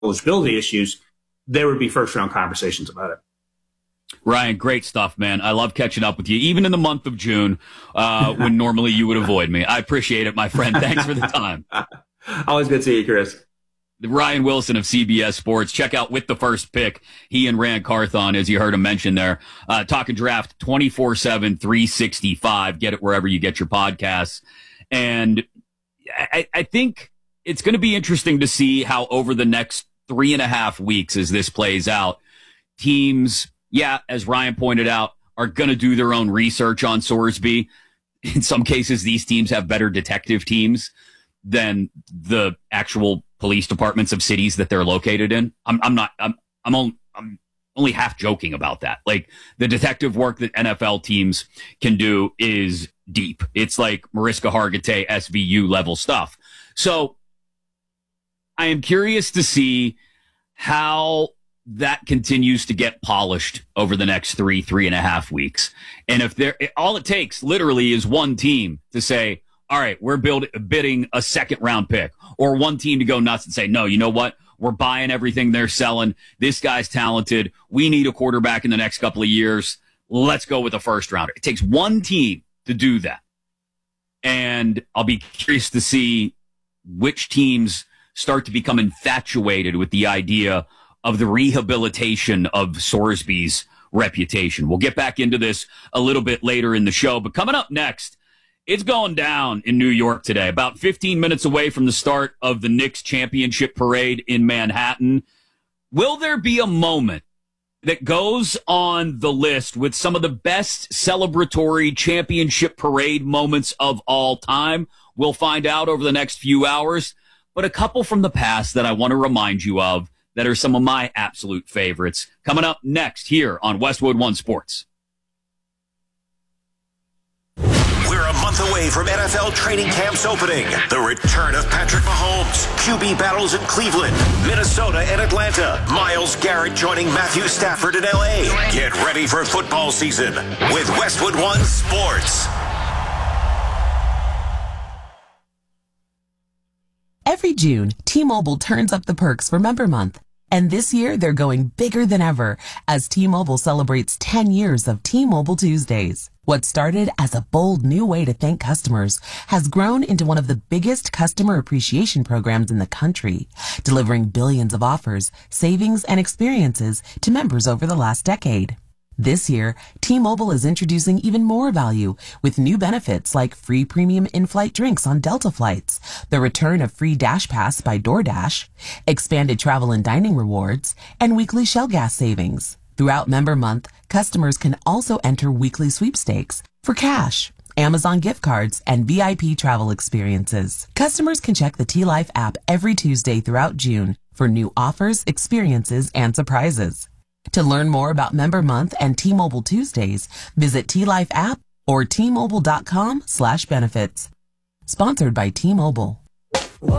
eligibility issues, there would be first-round conversations about it. Ryan, great stuff, man. I love catching up with you, even in the month of June, when normally you would avoid me. I appreciate it, my friend. Thanks for the time. Always good to see you, Chris. Ryan Wilson of CBS Sports. Check out With the First Pick. He and Rand Carthon, as you heard him mention there, talking draft 24/7, 365. Get it wherever you get your podcasts. And I think it's going to be interesting to see how over the next 3.5 weeks, as this plays out, teams, as Ryan pointed out, are going to do their own research on Sorsby. In some cases, these teams have better detective teams than the actual police departments of cities that they're located in. I'm only half joking about that. Like, the detective work that NFL teams can do is deep. It's like Mariska Hargitay SVU level stuff. So I am curious to see how that continues to get polished over the next 3.5 weeks. And if all it takes literally is one team to say, all right, we're bidding a second round pick, or one team to go nuts and say, no, you know what? We're buying everything they're selling. This guy's talented. We need a quarterback in the next couple of years. Let's go with a first rounder. It takes one team to do that. And I'll be curious to see which teams start to become infatuated with the idea of the rehabilitation of Sorsby's reputation. We'll get back into this a little bit later in the show, but coming up next, it's going down in New York today, about 15 minutes away from the start of the Knicks championship parade in Manhattan. Will there be a moment that goes on the list with some of the best celebratory championship parade moments of all time? We'll find out over the next few hours. But a couple from the past that I want to remind you of that are some of my absolute favorites. Coming up next here on Westwood One Sports. We're a month away from NFL training camps opening. The return of Patrick Mahomes, QB battles in Cleveland, Minnesota, and Atlanta. Myles Garrett joining Matthew Stafford in L.A. Get ready for football season with Westwood One Sports. Every June, T-Mobile turns up the perks for Member Month. And this year, they're going bigger than ever as T-Mobile celebrates 10 years of T-Mobile Tuesdays. What started as a bold new way to thank customers has grown into one of the biggest customer appreciation programs in the country, delivering billions of offers, savings, and experiences to members over the last decade. This year, T-Mobile is introducing even more value with new benefits like free premium in-flight drinks on Delta flights, the return of free Dash Pass by DoorDash, expanded travel and dining rewards, and weekly Shell gas savings. Throughout Member Month, customers can also enter weekly sweepstakes for cash, Amazon gift cards, and VIP travel experiences. Customers can check the T-Life app every Tuesday throughout June for new offers, experiences, and surprises. To learn more about Member Month and T-Mobile Tuesdays, visit T-Life app or T-Mobile.com/benefits. Sponsored by T-Mobile.